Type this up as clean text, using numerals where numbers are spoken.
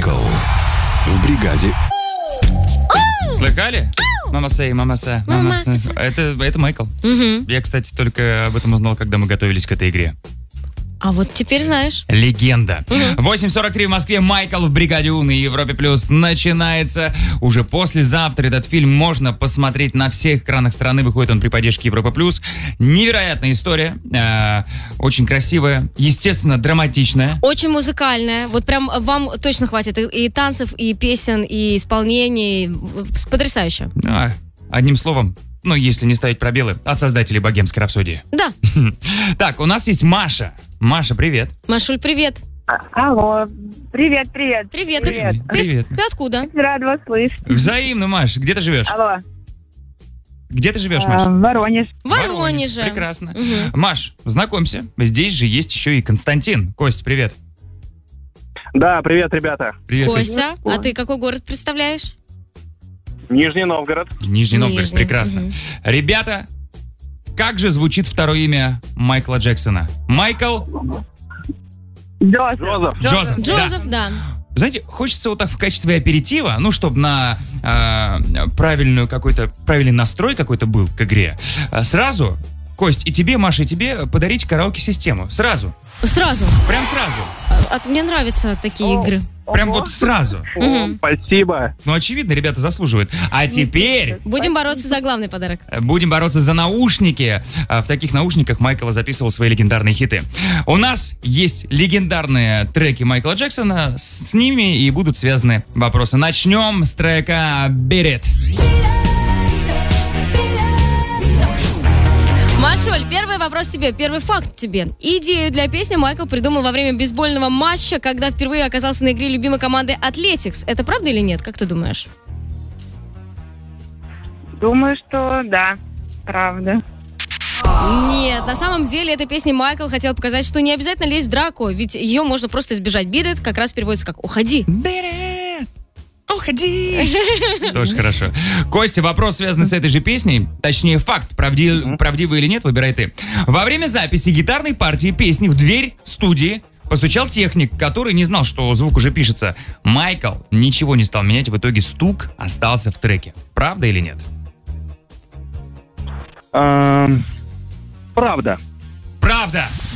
Майкл в бригаде. Слыхали? Мама сей, мама са. Это Майкл. Я, кстати, только об этом узнал, когда мы готовились к этой игре. А вот теперь знаешь. Легенда. 8:43 в Москве. Майкл в бригаде У на Европе Плюс начинается. Уже послезавтра этот фильм можно посмотреть на всех экранах страны. Выходит он при поддержке Европа Плюс. Невероятная история. Очень красивая. Естественно, драматичная. Очень музыкальная. Вот прям вам точно хватит и танцев, и песен, и исполнений. Потрясающе. Одним словом, если не ставить пробелы, от создателей «Богемской рапсодии». Да. Так, у нас есть Маша. Маша, привет. Машуль, привет. Алло, привет. Привет. Привет. Ты откуда? Рада вас слышать. Взаимно, Маш. Где ты живешь? Алло. Где ты живешь, Маш? Воронеж. Воронеже. Прекрасно. Маш, знакомься. Здесь же есть еще и Константин. Кость, привет. Да, привет, ребята. Привет, Костя, а ты какой город представляешь? Нижний Новгород. Нижний Новгород, Нижний, прекрасно. Ребята, как же звучит второе имя Майкла Джексона? Майкл? Джозеф. Джозеф, да. Знаете, хочется вот так в качестве аперитива, чтобы на правильный настрой какой-то был к игре, сразу, Кость, и тебе, Маша, и тебе подарить караоке-систему. Сразу. Сразу. Прям сразу. Мне нравятся такие игры. Прям вот сразу. Спасибо. Очевидно, ребята заслуживают. А теперь Будем бороться за главный подарок. будем бороться за наушники. В таких наушниках Майкл записывал свои легендарные хиты. У нас есть легендарные треки Майкла Джексона. С ними и будут связаны вопросы. Начнем с трека «Beat It». Машуль, первый вопрос тебе, первый факт тебе. Идею для песни Майкл придумал во время бейсбольного матча, когда впервые оказался на игре любимой команды Athletics. Это правда или нет? Как ты думаешь? Думаю, что да, правда. Нет, на самом деле этой песней Майкл хотел показать, что не обязательно лезть в драку, ведь ее можно просто избежать. Beat it как раз переводится как «уходи». Уходи! Тоже хорошо. Костя, вопрос, связанный с этой же песней, точнее факт, правдивый или нет, выбирай ты. Во время записи гитарной партии песни в дверь студии постучал техник, который не знал, что звук уже пишется. Майкл ничего не стал менять, в итоге стук остался в треке. Правда или нет? Правда. Правда!